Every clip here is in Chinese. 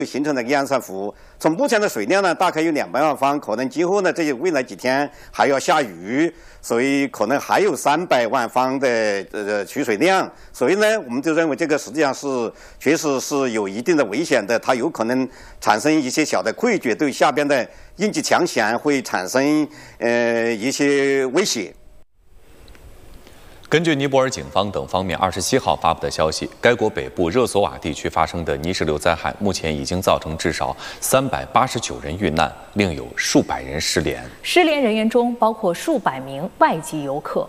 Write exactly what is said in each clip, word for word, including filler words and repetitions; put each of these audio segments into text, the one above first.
形成了个样山湖。从目前的水量呢，大概有两百万方，可能今后呢，这些未来几天还要下雨，所以可能还有三百万方的呃取水量。所以呢，我们就认为这个实际上是确实是有一定的危险的，它有可能产生一些小的溃决，对下边的应急强险会产生呃一些威胁。 根据尼泊尔警方等方面二十七号发布的消息，该国北部热索瓦地区发生的泥石流灾害，目前已经造成至少三百八十九人遇难，另有数百人失联。 失联人员中包括数百名外籍游客。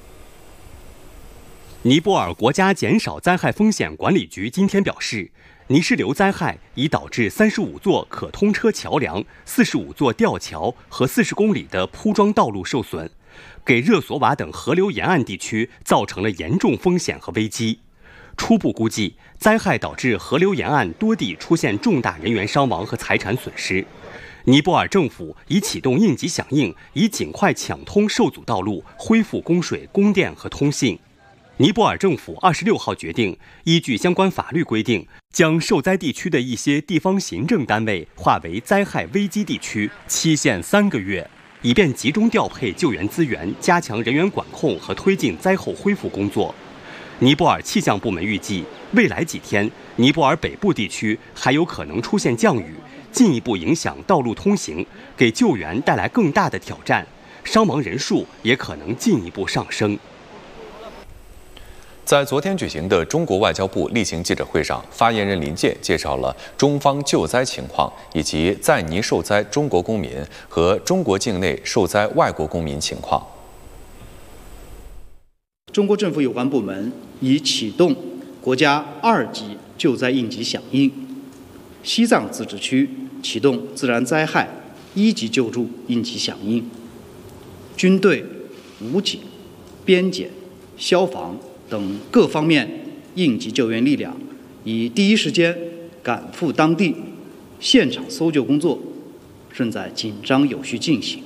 尼泊尔国家减少灾害风险管理局今天表示，泥石流灾害已导致三十五座可通车桥梁、四十五座吊桥和四十公里的铺装道路受损，给热索瓦等河流沿岸地区造成了严重风险和危机。初步估计，灾害导致河流沿岸多地出现重大人员伤亡和财产损失。尼泊尔政府已启动应急响应，以尽快抢通受阻道路，恢复供水、供电和通信。尼泊尔政府二十六号决定，依据相关法律规定，将受灾地区的一些地方行政单位划为灾害危机地区，期限三个月，以便集中调配救援资源，加强人员管控和推进灾后恢复工作。尼泊尔气象部门预计，未来几天，尼泊尔北部地区还有可能出现降雨，进一步影响道路通行，给救援带来更大的挑战，伤亡人数也可能进一步上升。 在昨天举行的中国外交部例行记者会上，发言人林健介绍了中方救灾情况，以及在尼受灾中国公民和中国境内受灾外国公民情况。 中国政府有关部门已启动国家二级救灾应急响应，西藏自治区启动自然灾害一级救助应急响应，军队、武警、边检、消防等各方面应急救援力量已第一时间赶赴当地，现场搜救工作正在紧张有序进行。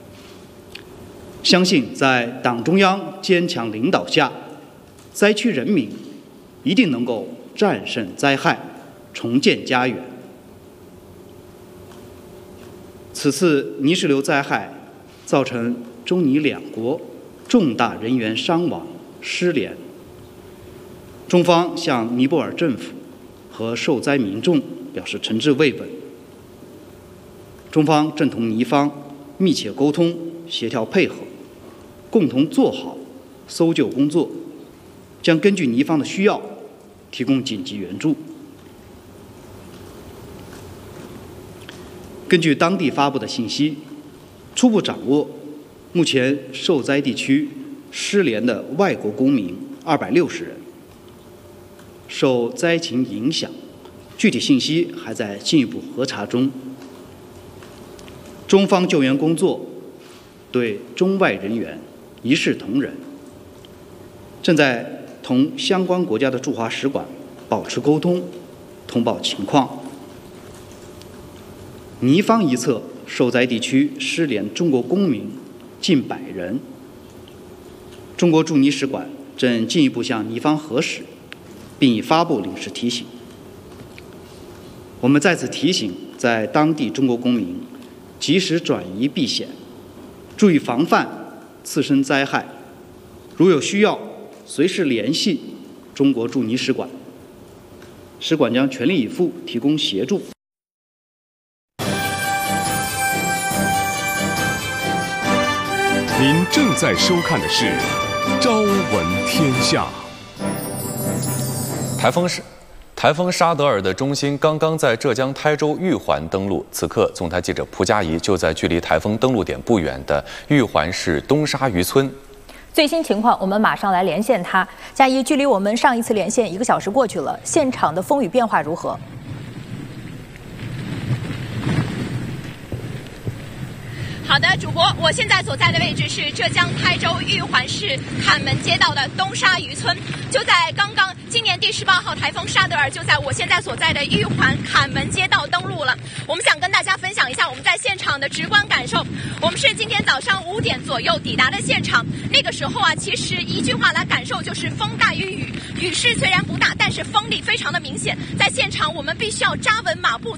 相信在党中央坚强领导下，灾区人民一定能够战胜灾害，重建家园。此次泥石流灾害造成中尼两国重大人员伤亡、失联。中方向尼泊尔政府和受灾民众表示诚挚慰问。中方正同尼方密切沟通、协调配合，共同做好搜救工作，将根据尼方的需要提供紧急援助。根据当地发布的信息，初步掌握，目前受灾地区失联的外国公民二百六十人。受灾情影响，具体信息还在进一步核查中。中方救援工作对中外人员一视同仁，正在同相关国家的驻华使馆保持沟通，通报情况。尼方一侧受灾地区失联中国公民近百人，中国驻尼使馆正进一步向尼方核实，并已发布临时提醒。我们再次提醒在当地中国公民及时转移避险，注意防范次生灾害，如有需要随时联系中国驻尼使馆，使馆将全力以赴提供协助。 您正在收看的是《朝闻天下》。 台风是台风沙德尔的中心刚刚在浙江台州玉环登陆，此刻总台记者蒲佳怡就在距离台风登陆点不远的玉环市东沙渔村。 最新情况，我们马上来连线他。佳怡，距离我们上一次连线一个小时过去了，现场的风雨变化如何？ 好的，主播，我现在所在的位置是浙江台州玉环市坎门街道的东沙渔村。就在刚刚，今年第十八号台风沙德尔就在我现在所在的玉环坎门街道登陆了。我们想跟大家分享一下我们在现场场的直观感受。我们是今天早上五点左右抵达的现场，那个时候啊，其实一句话来感受就是风大于雨，雨势虽然不大，但是风力非常的明显。在现场，我们必须要扎稳马步。